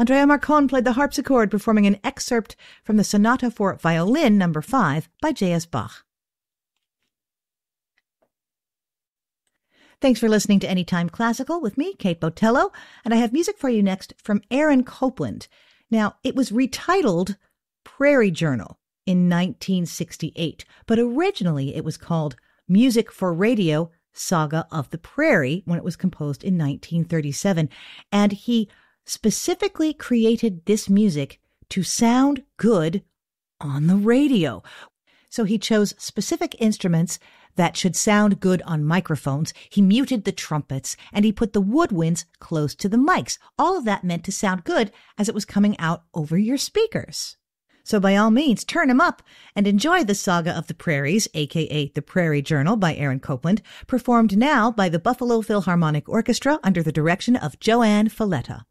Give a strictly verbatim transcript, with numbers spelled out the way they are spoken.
Andrea Marcon played the harpsichord, performing an excerpt from the Sonata for Violin number five by J S Bach. Thanks for listening to Anytime Classical with me, Kate Botello, and I have music for you next from Aaron Copland. Now, it was retitled Prairie Journal in nineteen sixty-eight, but originally it was called Music for Radio, Saga of the Prairie, when it was composed in nineteen thirty-seven. And he specifically created this music to sound good on the radio. So he chose specific instruments that should sound good on microphones. He muted the trumpets, and he put the woodwinds close to the mics. All of that meant to sound good as it was coming out over your speakers. So by all means, turn them up and enjoy the Saga of the Prairies, aka The Prairie Journal by Aaron Copland, performed now by the Buffalo Philharmonic Orchestra under the direction of Joanne Falletta.